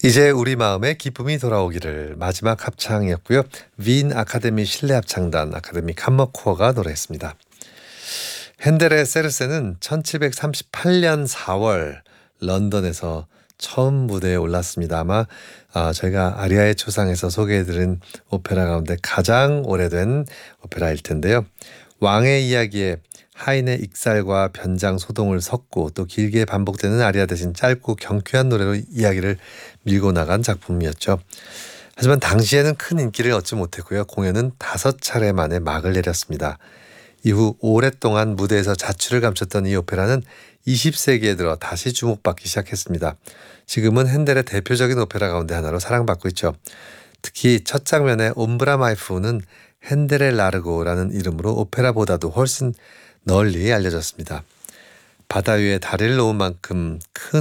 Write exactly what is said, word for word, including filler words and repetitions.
이제 우리 마음에 기쁨이 돌아오기를 마지막 합창이었고요. 윈 아카데미 실내 합창단 아카데미 캄머코어가 노래했습니다. 핸델의 세르세는 천칠백삼십팔 년 사월 런던에서 처음 무대에 올랐습니다. 아마 아, 저희가 아리아의 초상에서 소개해드린 오페라 가운데 가장 오래된 오페라일 텐데요. 왕의 이야기에 하인의 익살과 변장 소동을 섞고 또 길게 반복되는 아리아 대신 짧고 경쾌한 노래로 이야기를 밀고 나간 작품이었죠. 하지만 당시에는 큰 인기를 얻지 못했고요. 공연은 다섯 차례 만에 막을 내렸습니다. 이후 오랫동안 무대에서 자취를 감췄던 이 오페라는 이십 세기에 들어 다시 주목받기 시작했습니다. 지금은 핸델의 대표적인 오페라 가운데 하나로 사랑받고 있죠. 특히 첫 장면의 옴브라 마이 푸는 핸델의 라르고라는 이름으로 오페라보다도 훨씬 널리 알려졌습니다. 바다 위에 다리를 놓은 만큼 큰